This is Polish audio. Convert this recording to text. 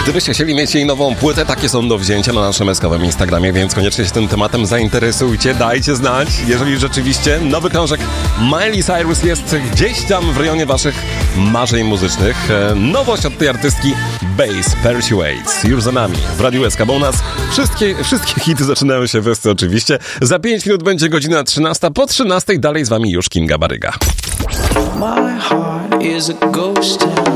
Gdybyście chcieli mieć jej nową płytę, takie są do wzięcia na naszym eskowym Instagramie, więc koniecznie się tym tematem zainteresujcie, dajcie znać, jeżeli rzeczywiście nowy krążek Miley Cyrus jest gdzieś tam w rejonie waszych marzeń muzycznych. Nowość od tej artystki Bass Persuades już za nami w Radiu SK, bo u nas wszystkie hity zaczynają się westy oczywiście. Za 5 minut będzie godzina 13, po 13 dalej z wami już Kinga Baryga. My heart is a ghost town.